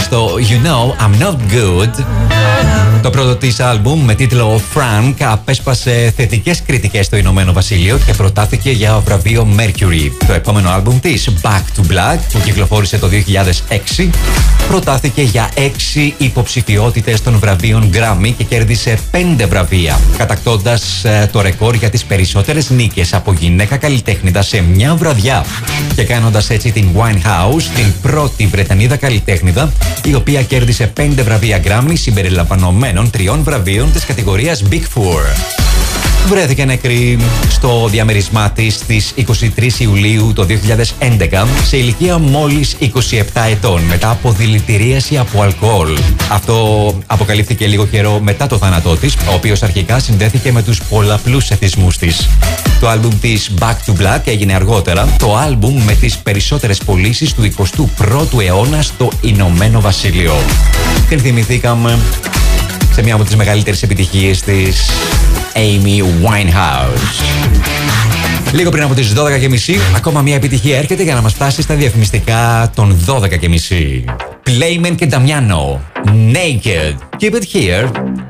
στο You Know I'm Not Good. Το πρώτο της άλμπουμ με τίτλο Frank απέσπασε θετικές κριτικές στο Ηνωμένο Βασίλειο και προτάθηκε για βραβείο Mercury. Το επόμενο άλμπουμ της, Back to Black, που κυκλοφόρησε το 2006, προτάθηκε για 6 υποψηφιότητες των βραβείων Grammy και κέρδισε 5 βραβεία, κατακτώντας το ρεκόρ για τις περισσότερες νίκες από γυναίκα καλλιτέχνηδα σε μια βραδιά και κάνοντας έτσι την Winehouse την πρώτη Βρετανίδα καλλιτέχνηδα η οποία κέρδισε 5 βραβεία Grammy συμπεριλαμβανομένων 3 βραβείων της κατηγορίας Big Four. Βρέθηκε νεκρή στο διαμέρισμά της στις 23 Ιουλίου το 2011 σε ηλικία μόλις 27 ετών μετά από δηλητηρίαση από αλκοόλ. Αυτό αποκαλύφθηκε λίγο καιρό μετά το θάνατό της, ο οποίος αρχικά συνδέθηκε με τους πολλαπλούς εθισμούς της. Το άλμπουμ της Back to Black έγινε αργότερα το άλμπουμ με τις περισσότερες πωλήσεις του 21ου αιώνα στο Ηνωμένο Βασίλειο. Την θυμηθήκαμε σε μια από τις μεγαλύτερες επιτυχίες της, Amy Winehouse. Λίγο πριν από τις 12.30, ακόμα μια επιτυχία έρχεται για να μας φτάσει στα διαφημιστικά των 12.30. Playmen και Damiano, Naked. Keep it here.